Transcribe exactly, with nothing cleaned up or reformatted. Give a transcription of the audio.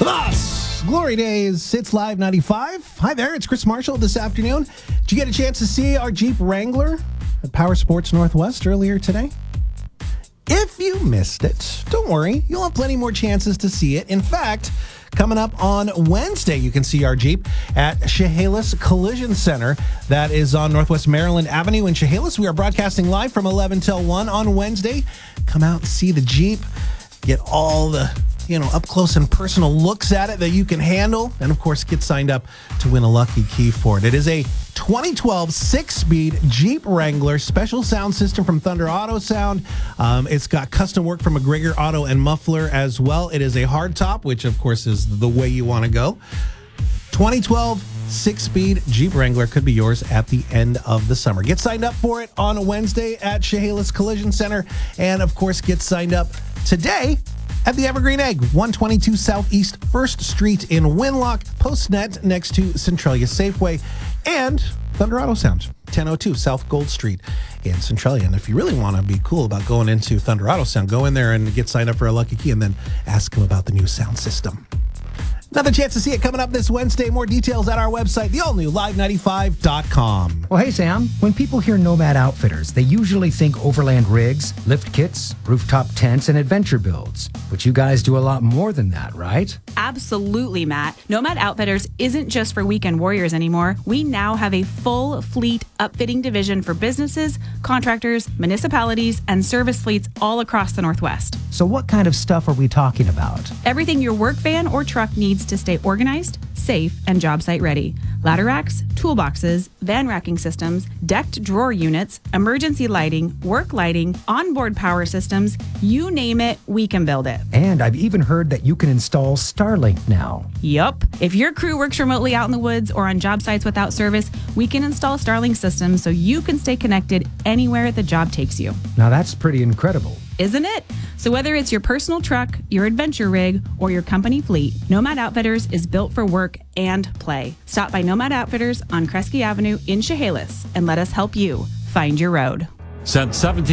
Los Glory Days. It's Live ninety-five. Hi there, it's Chris Marshall this afternoon. Did you get a chance to see our Jeep Wrangler at Power Sports Northwest earlier today? If you missed it, don't worry. You'll have plenty more chances to see it. In fact, coming up on Wednesday, you can see our Jeep at Chehalis Collision Center. That is on Northwest Maryland Avenue in Chehalis. We are broadcasting live from eleven till one on Wednesday. Come out and see the Jeep. Get all the, you know, up close and personal looks at it that you can handle. And, of course, get signed up to win a lucky key for it. It is a twenty twelve six-speed Jeep Wrangler, special sound system from Thunder Auto Sound. Um, it's got custom work from McGregor Auto and Muffler as well. It is a hardtop, which, of course, is the way you want to go. twenty twelve six-speed Jeep Wrangler could be yours at the end of the summer. Get signed up for it on Wednesday at Chehalis Collision Center. And, of course, get signed up today at the Evergreen Egg, one twenty-two Southeast first Street in Winlock, Postnet next to Centralia Safeway, and Thunder Auto Sound, ten oh two South Gold Street in Centralia. And if you really want to be cool about going into Thunder Auto Sound, go in there and get signed up for a lucky key and then ask them about the new sound system. Another chance to see it coming up this Wednesday. More details at our website, the all new live ninety-five dot com. Well, hey, Sam. When people hear Nomad Outfitters, they usually think overland rigs, lift kits, rooftop tents, and adventure builds. But you guys do a lot more than that, right? Absolutely, Matt. Nomad Outfitters isn't just for weekend warriors anymore. We now have a full fleet upfitting division for businesses, contractors, municipalities, and service fleets all across the Northwest. So what kind of stuff are we talking about? Everything your work van or truck needs to stay organized, safe, and job site ready. Ladder racks, toolboxes, van racking systems, decked drawer units, emergency lighting, work lighting, onboard power systems, you name it, we can build it. And I've even heard that you can install Starlink now. Yup. If your crew works remotely out in the woods or on job sites without service, we can install Starlink systems so you can stay connected anywhere the job takes you. Now that's pretty incredible. Isn't it? So whether it's your personal truck, your adventure rig, or your company fleet, Nomad Outfitters is built for work and play. Stop by Nomad Outfitters on Kresge Avenue in Chehalis and let us help you find your road. Since seventeen